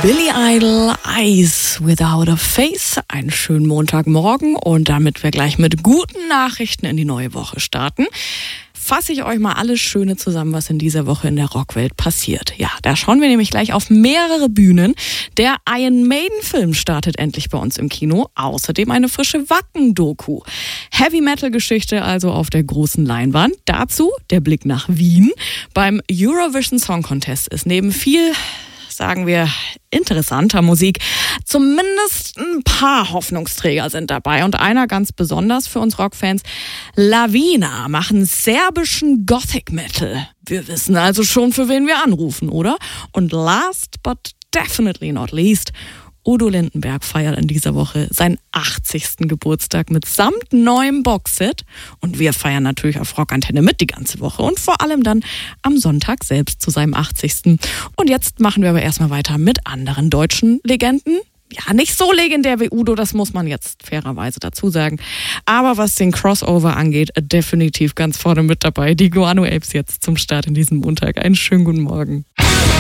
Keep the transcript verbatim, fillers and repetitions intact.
Billy Idol, Eyes Without a Face. Einen schönen Montagmorgen und damit wir gleich mit guten Nachrichten in die neue Woche starten, fasse ich euch mal alles Schöne zusammen, was in dieser Woche in der Rockwelt passiert. Ja, da schauen wir nämlich gleich auf mehrere Bühnen. Der Iron Maiden-Film startet endlich bei uns im Kino. Außerdem eine frische Wacken-Doku. Heavy-Metal-Geschichte also auf der großen Leinwand. Dazu der Blick nach Wien. Beim Eurovision Song Contest ist neben viel, sagen wir, interessanter Musik zumindest ein paar Hoffnungsträger sind dabei. Und einer ganz besonders für uns Rockfans: Lavina machen serbischen Gothic Metal. Wir wissen also schon, für wen wir anrufen, oder? Und last but definitely not least, Udo Lindenberg feiert in dieser Woche seinen achtzigsten Geburtstag mit samt neuem Boxset. Und wir feiern natürlich auf Rockantenne mit die ganze Woche und vor allem dann am Sonntag selbst zu seinem achtzigsten Und jetzt machen wir aber erstmal weiter mit anderen deutschen Legenden. Ja, nicht so legendär wie Udo, das muss man jetzt fairerweise dazu sagen. Aber was den Crossover angeht, definitiv ganz vorne mit dabei. Die Guano Apes jetzt zum Start in diesem Montag. Einen schönen guten Morgen.